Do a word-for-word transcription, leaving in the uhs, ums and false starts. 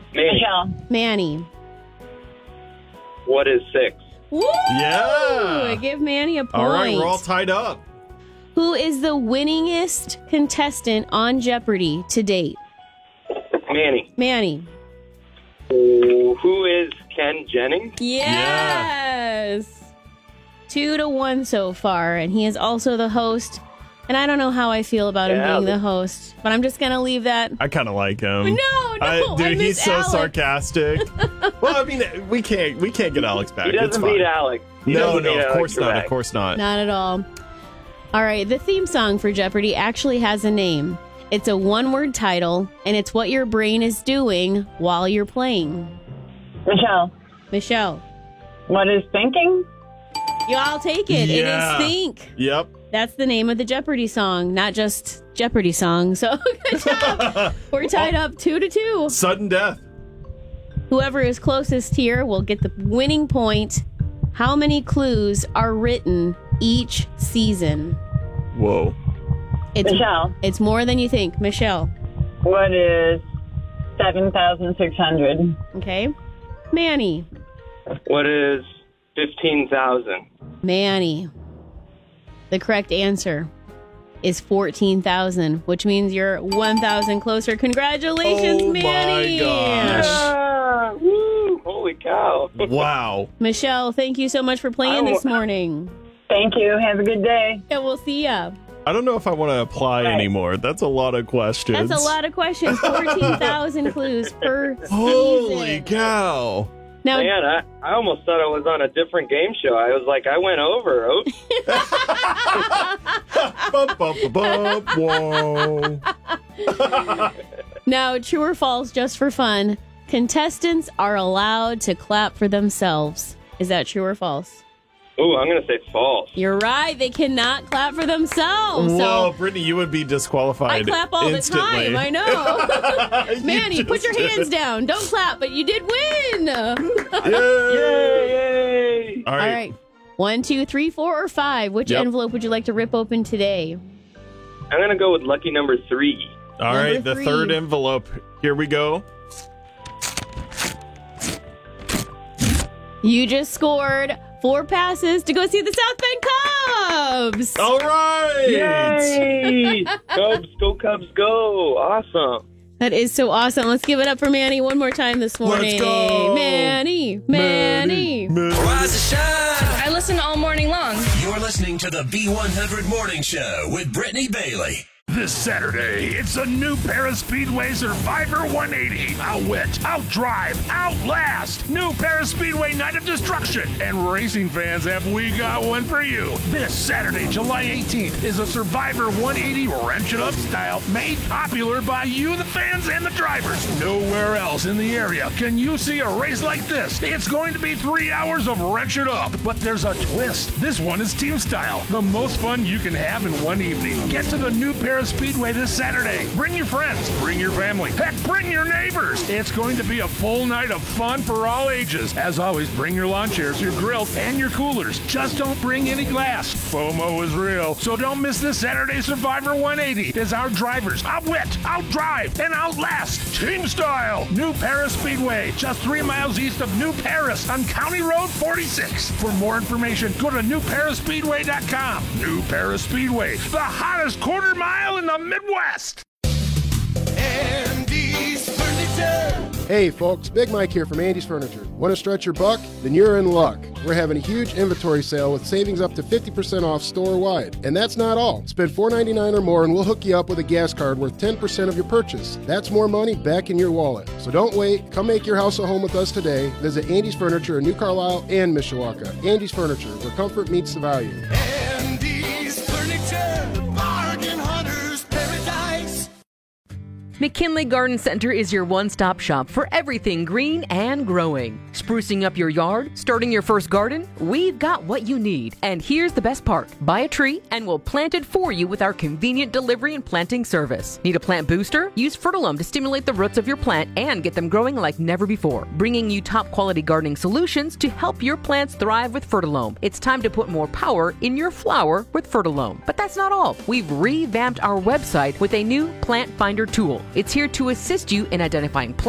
Manny. Michelle. Manny. What is six? Woo! Yeah. Give Manny a point. All right, we're all tied up. Who is the winningest contestant on Jeopardy to date? Manny. Manny. Ooh, who is Ken Jennings? Yes. Two to one so far, and he is also the host. And I don't know how I feel about him Yeah, being but- the host, but I'm just gonna leave that. I kind of like him. No, no, I, I dude, he's miss so Alex. sarcastic. Well, I mean, we can't we can't get Alex back. He It's doesn't fine. beat Alex. He No, doesn't no, beat of Alex course not. Trebek. Of course not. Not at all. All right, the theme song for Jeopardy actually has a name. It's a one-word title, and it's what your brain is doing while you're playing. Michelle. Michelle, What is thinking? you all take it. Yeah. It is Think. Yep. That's the name of the Jeopardy song, not just Jeopardy song. So good job. We're tied up two to two. Sudden death. Whoever is closest here will get the winning point. How many clues are written each season? Whoa. It's, Michelle. It's more than you think. Michelle. What is seven thousand six hundred? Okay. Manny. What is fifteen thousand? Manny. The correct answer is fourteen thousand, which means you're one thousand closer. Congratulations, Oh my Manny. gosh. Ah, woo, holy cow. Wow. Michelle, thank you so much for playing I this don't- morning. Thank you. Have a good day. And we'll see ya. I don't know if I want to apply Right. anymore. That's a lot of questions. That's a lot of questions. fourteen thousand clues per season. Holy cow. Now, Man, I, I almost thought I was on a different game show. I was like, I went over. Oh, Bum, bum, ba, bum. Whoa. now, true or false, just for fun, contestants are allowed to clap for themselves. Is that true or false? Ooh, I'm going to say false. You're right. They cannot clap for themselves. Whoa, So Brittany, you would be I disqualified clap all instantly. the time. I know. You Manny, put just your hands did. down. Don't clap, but you did win. Yay. Yay, yay. All All right. right. One, two, three, four, or five. Which Yep. envelope would you like to rip open today? I'm going to go with lucky number three. All Number right, the three. third envelope. Here we go. You just scored four passes to go see the South Bend Cubs. All right. Yay! Cubs, go Cubs, go. Awesome. That is so awesome. Let's give it up for Manny one more time this morning. Let's go. Manny, Manny. Manny. Rise and shine. I listen all morning long. You're listening to the B one hundred Morning Show with Brittany Bailey. This Saturday, it's a new Paris Speedway Survivor one eighty. Outwit, outdrive, outlast. New Paris Speedway Night of Destruction. And racing fans, have we got one for you. This Saturday, July eighteenth, is a Survivor one eighty Wrench It Up style made popular by you, the fans, and the drivers. Nowhere else in the area can you see a race like this. It's going to be three hours of Wrench It Up, but there's a twist. This one is team style. The most fun you can have in one evening. Get to the new Paris Speedway this Saturday. Bring your friends, bring your family, heck, bring your neighbors. It's going to be a full night of fun for all ages. As always, bring your lawn chairs, your grill, and your coolers. Just don't bring any glass. FOMO is real, so don't miss this Saturday Survivor one eighty as our drivers outwit, outdrive, and outlast. Team style. New Paris Speedway, just three miles east of New Paris on County Road forty-six. For more information, go to new paris speedway dot com. New Paris Speedway, the hottest quarter mile in the Midwest. Andy's Furniture. Hey folks, Big Mike here from Andy's Furniture. Want to stretch your buck? Then you're in luck. We're having a huge inventory sale with savings up to fifty percent off store-wide. And that's not all. Spend four ninety-nine or more and we'll hook you up with a gas card worth ten percent of your purchase. That's more money back in your wallet. So don't wait. Come make your house a home with us today. Visit Andy's Furniture in New Carlisle and Mishawaka. Andy's Furniture, where comfort meets the value. Andy's Furniture. The bargain hunter's paradise. McKinley Garden Center is your one-stop shop for everything green and growing. Sprucing up your yard, starting your first garden, we've got what you need. And here's the best part. Buy a tree and we'll plant it for you with our convenient delivery and planting service. Need a plant booster? Use Fertilome to stimulate the roots of your plant and get them growing like never before. Bringing you top-quality gardening solutions to help your plants thrive with Fertilome. It's time to put more power in your flower with Fertilome. But that's not all. We've revamped our website with a new plant finder tool. It's here to assist you in identifying plants